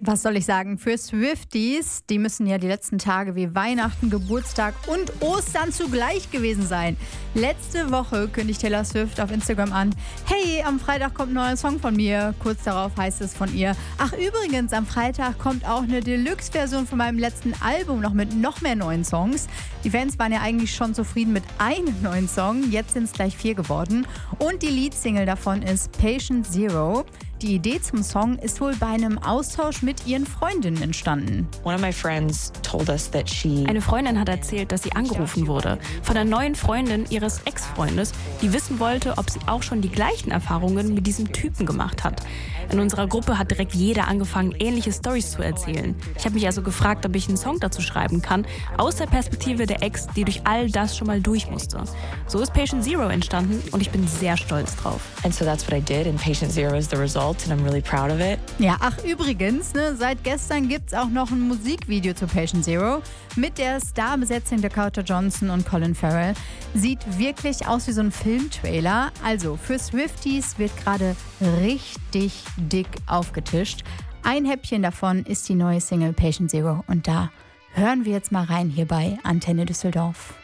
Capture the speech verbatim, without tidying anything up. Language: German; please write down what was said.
Was soll ich sagen? Für Swifties, die müssen ja die letzten Tage wie Weihnachten, Geburtstag und Ostern zugleich gewesen sein. Letzte Woche kündigt Taylor Swift auf Instagram an: Hey, am Freitag kommt ein neuer Song von mir. Kurz darauf heißt es von ihr: Ach übrigens, am Freitag kommt auch eine Deluxe-Version von meinem letzten Album noch mit noch mehr neuen Songs. Die Fans waren ja eigentlich schon zufrieden mit einem neuen Song, jetzt sind es gleich vier geworden. Und die Leadsingle davon ist Patient Zero. Die Idee zum Song ist wohl bei einem Austausch mit ihren Freundinnen entstanden. One of my friends told us that she Eine Freundin hat erzählt, dass sie angerufen wurde von einer neuen Freundin ihres Ex-Freundes, die wissen wollte, ob sie auch schon die gleichen Erfahrungen mit diesem Typen gemacht hat. In unserer Gruppe hat direkt jeder angefangen, ähnliche Storys zu erzählen. Ich habe mich also gefragt, ob ich einen Song dazu schreiben kann, aus der Perspektive der Ex, die durch all das schon mal durch musste. So ist Patient Zero entstanden und ich bin sehr stolz drauf. And so that's what I did, and Patient Zero is the result, and I'm really proud of it. Ja, ach übrigens, ne, seit gestern gibt es auch noch ein Musikvideo zu Patient Zero mit der Starbesetzung Dakota Johnson und Colin Farrell. Sieht wirklich aus wie so ein Filmtrailer. Also für Swifties wird gerade richtig dick aufgetischt. Ein Häppchen davon ist die neue Single Patient Zero und da hören wir jetzt mal rein hier bei Antenne Düsseldorf.